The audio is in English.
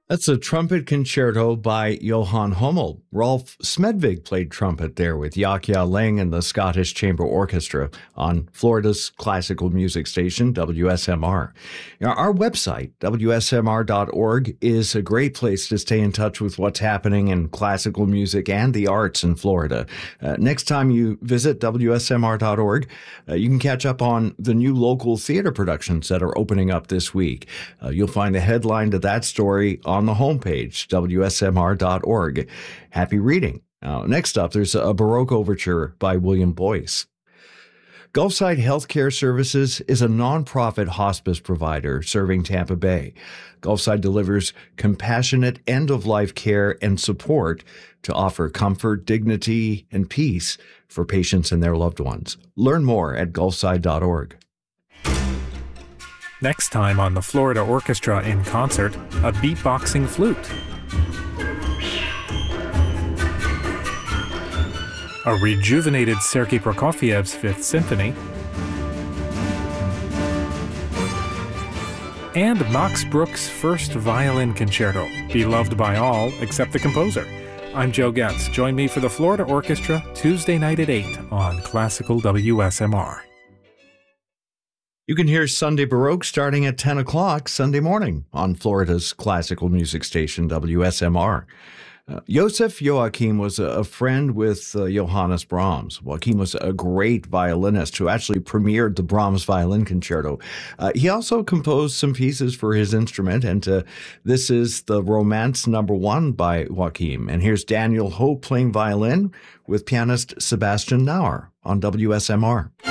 That's a trumpet concerto by Johann Hummel. Rolf Smedvig played trumpet there with Yakia Leng and the Scottish Chamber Orchestra on Florida's classical music station, WSMR. Now, our website, WSMR.org, is a great place to stay in touch with what's happening in classical music and the arts in Florida. Next time you visit WSMR.org, you can catch up on the new local theater productions that are opening up this week. You'll find the headline to that story on the homepage, WSMR.org. Happy reading. Next up, there's a Baroque overture by William Boyce. Gulfside Healthcare Services is a nonprofit hospice provider serving Tampa Bay. Gulfside delivers compassionate end-of-life care and support to offer comfort, dignity, and peace for patients and their loved ones. Learn more at gulfside.org. Next time on the Florida Orchestra in Concert, a beatboxing flute. A rejuvenated Sergei Prokofiev's Fifth Symphony. And Max Bruch's first violin concerto, beloved by all except the composer. I'm Joe Getz. Join me for the Florida Orchestra Tuesday night at 8 on Classical WSMR. You can hear Sunday Baroque starting at 10 o'clock Sunday morning on Florida's classical music station, WSMR. Joseph Joachim was a friend with Johannes Brahms. Joachim was a great violinist who actually premiered the Brahms Violin Concerto. He also composed some pieces for his instrument, and this is the Romance No. 1 by Joachim. And here's Daniel Hope playing violin with pianist Sebastian Nauer on WSMR.